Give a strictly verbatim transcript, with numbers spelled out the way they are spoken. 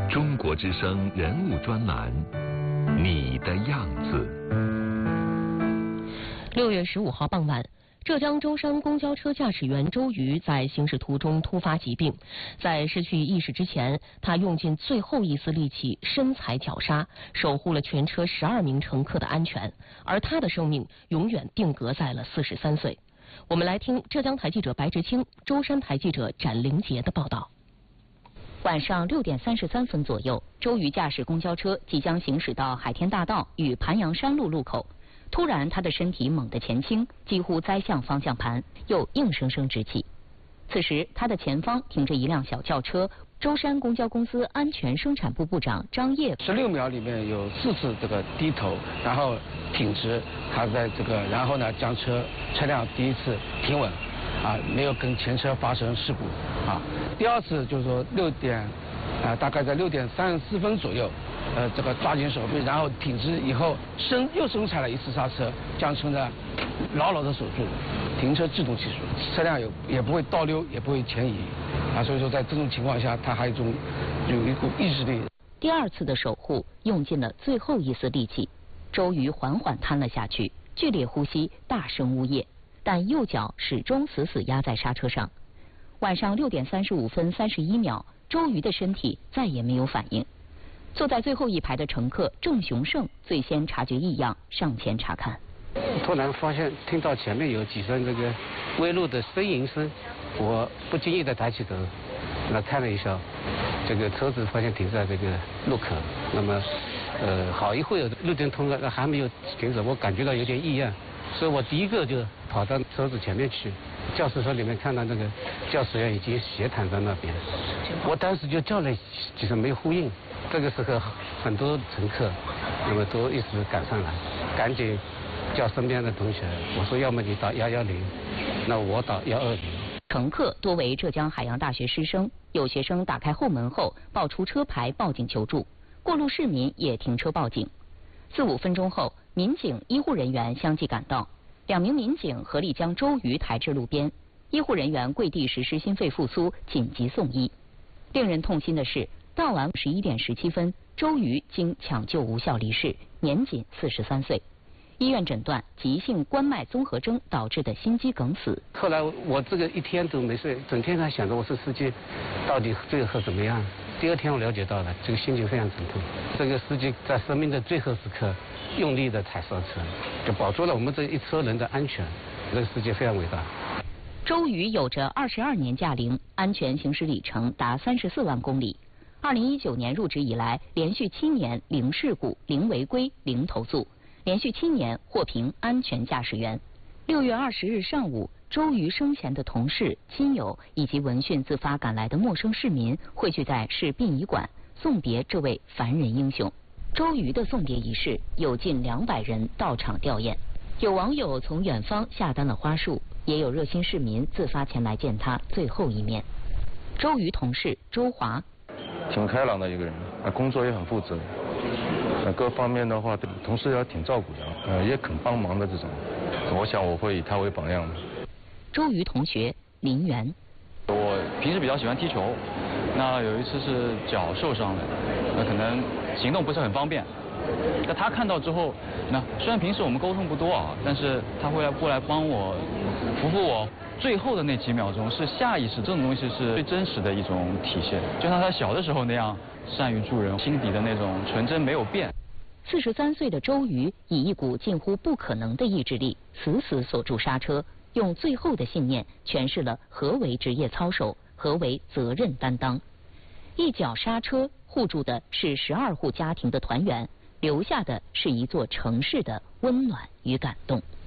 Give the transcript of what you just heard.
中国之声人物专栏，你的样子。 六月十五号傍晚，浙江舟山公交车驾驶员周瑜在行驶途中突发疾病，在失去意识之前，他用尽最后一丝力气伸财绞杀，守护了全车十二名乘客的安全，而他的生命永远定格在了四十三岁。我们来听浙江台记者白志清、舟山台记者展玲杰的报道。晚上六点三十三分左右，周瑜驾驶公交车即将行驶到海天大道与盘阳山路路口，突然他的身体猛地前倾，几乎栽向方向盘，又硬生生直起。此时他的前方停着一辆小轿车，舟山公交公司安全生产部部长张烨。 十六秒里面有四次这个低头，然后挺直，他在这个，然后呢将车车辆第一次停稳，啊，没有跟前车发生事故，啊，第二次就是说六点，啊，大概在六点三十四分左右，呃，这个抓紧手臂，然后挺直以后伸又伸踩了一次刹车，将车呢牢牢的守住。停车制动技术，车辆有也不会倒溜，也不会前移，啊，所以说在这种情况下，它还有一种有一股意志力。 第二次的守护用尽了最后一丝力气，周瑜缓缓瘫了下去，剧烈呼吸，大声呜咽，但右脚始终死死压在刹车上。晚上六点三十五分三十一秒，周瑜的身体再也没有反应。坐在最后一排的乘客郑雄胜最先察觉异样，上前查看。 突然发现听到前面有几声这个微弱的呻吟声，我不经意的抬起头，那看了一下，这个车子发现停在这个路口，那么呃好一会儿路灯通了，还没有停止，我感觉到有点异样，所以我第一个就跑到车子前面去，驾驶室里面看到那个驾驶员已经斜躺在那边，我当时就叫了几声没呼应，这个时候很多乘客那么都一直赶上来，赶紧叫身边的同学，我说要么你打幺幺零，那我打幺二零。 乘客多为浙江海洋大学师生，有学生打开后门后报出车牌报警求助，过路市民也停车报警。四五分钟后，民警、医护人员相继赶到，两名民警合力将周瑜抬至路边，医护人员跪地实施心肺复苏，紧急送医。令人痛心的是，到晚十一点十七分，周瑜经抢救无效离世，年仅四十三岁。医院诊断急性冠脉综合征导致的心肌梗死。 后来我这个一天都没睡，整天在想着我这司机到底最后怎么样。第二天我了解到了，这个心情非常沉痛。这个司机在生命的最后时刻用力的踩刹车，就保住了我们这一车人的安全。这个司机非常伟大。 周瑜有着二十二年驾龄，安全行驶里程达三十四万公里。二零一九年入职以来，连续七年零事故、零违规、零投诉。连续七年获评安全驾驶员。六月二十日上午，周瑜生前的同事、亲友以及闻讯自发赶来的陌生市民汇聚在市殡仪馆，送别这位凡人英雄。周瑜的送别仪式有近两百人到场吊唁，有网友从远方下单了花束，也有热心市民自发前来见他最后一面。周瑜同事周华， 挺开朗的一个人，工作也很负责。各方面的话，同事也挺照顾的，呃，也肯帮忙的这种。我想我会以他为榜样。 周瑜同学林源， 我平时比较喜欢踢球，那有一次是脚受伤了，那可能行动不是很方便。那他看到之后，那虽然平时我们沟通不多啊，但是他会来过来帮我扶扶我。最后的那几秒钟是下意识，这种东西是最真实的一种体现，就像他小的时候那样善于助人，心底的那种纯真没有变。 四十三岁的周瑜以一股近乎不可能的意志力，死死锁住刹车，用最后的信念诠释了何为职业操守，何为责任担当。一脚刹车护住的是十二户家庭的团圆，留下的是一座城市的温暖与感动。